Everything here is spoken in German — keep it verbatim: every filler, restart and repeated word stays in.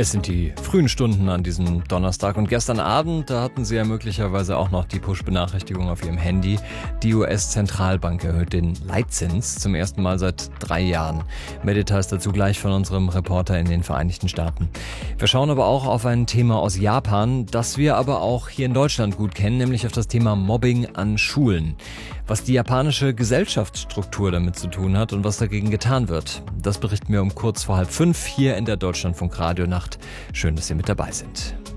Es sind die frühen Stunden an diesem Donnerstag und gestern Abend, da hatten Sie ja möglicherweise auch noch die Push-Benachrichtigung auf Ihrem Handy. Die U S-Zentralbank erhöht den Leitzins zum ersten Mal seit drei Jahren. Mehr Details dazu gleich von unserem Reporter in den Vereinigten Staaten. Wir schauen aber auch auf ein Thema aus Japan, das wir aber auch hier in Deutschland gut kennen, nämlich auf das Thema Mobbing an Schulen. Was die japanische Gesellschaftsstruktur damit zu tun hat und was dagegen getan wird, das berichten wir um kurz vor halb fünf hier in der Deutschlandfunk Radio Nacht. Schön, dass Sie mit dabei sind.